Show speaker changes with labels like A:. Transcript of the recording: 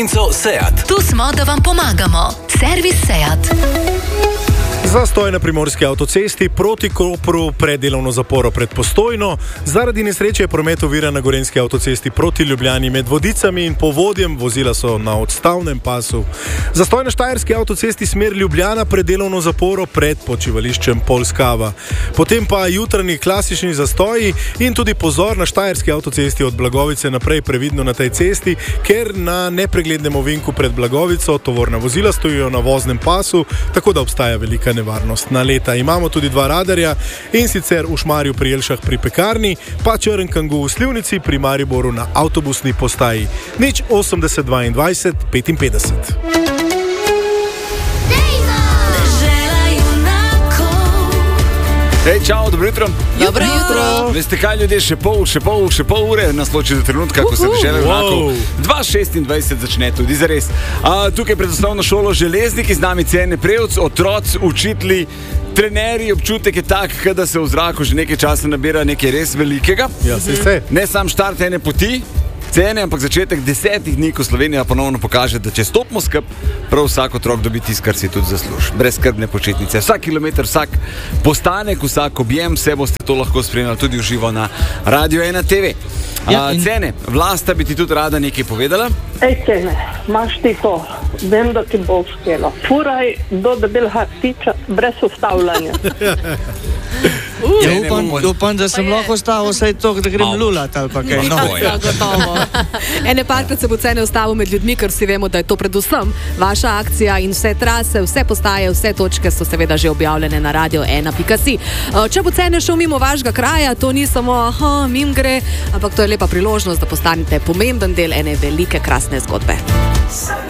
A: Seat.
B: Tu smo, da vam pomagamo. Servis Seat.
C: Zastoj na primorski avtocesti proti Kopru pred delovno zaporo pred Postojno. Zaradi nesreče je promet oviran na gorenjski avtocesti proti Ljubljani med Vodicami in Povodjem. Vozila so na odstavnem pasu. Zastoj na štajerski avtocesti smer Ljubljana pred delovno zaporo pred počivališčem Polskava. Potem pa jutranji klasični zastoji in tudi pozor na štajerski avtocesti od Blagovice naprej previdno na tej cesti, ker na nepreglednem ovinku pred Blagovico tovorna vozila stojijo na voznem pasu, tako da obstaja velika nevarnost naleta. Imamo tudi dva radarja, in sicer v Šmarju pri Jelšah pri pekarni, pa Črn Kangu v Slivnici pri Mariboru na avtobusni postaji. 80 22 55.
D: Hej, čau, dobro jutro.
B: Dobro jutro.
D: Veste kaj, ljudje, še pol ure nas loči do trenutka, ko se dežela junakov. 2:26 začne tudi zares. Tukaj pred osnovno šolo Železniki, z nami Cene Prevc, otroci, učitelji, trenerji. Občutek je tak, da se v zraku že nekaj časa nabira nekaj res velikega.
C: Ja, se.
D: Ne sam štart ene poti, Cene, ampak začetek 10 dni, ko Slovenija ponovno pokaže, da če stopimo skup, prav vsak otrok dobi tisto, kar si tudi zasluži. Brez skrbne počitnice. Vsak kilometer, vsak postanek, vsak objem, vse boste to lahko spremljali tudi v živo na Radio 1 TV. Cene, Vlasta bi ti tudi rada nekaj povedala?
E: Ej, Cene, imaš ti to. Vem, da ti bo uspelo. Furaj do debelega ptiča brez ustavljanja.
F: Upam, da sem lahko ostal vsaj to, da grem lulat ali pa kaj.
G: Ja, gotovo. Ene parkrat se bo Cene ustavil med ljudmi, ker vsi vemo, da je to predvsem vaša akcija in vse trase, vse postaje, vse točke so seveda že objavljene na radio1.si. Če bo Cene šel mimo vašega kraja, to ni samo mim gre, ampak to je lepa priložnost, da postanete pomemben del ene velike, krasne zgodbe.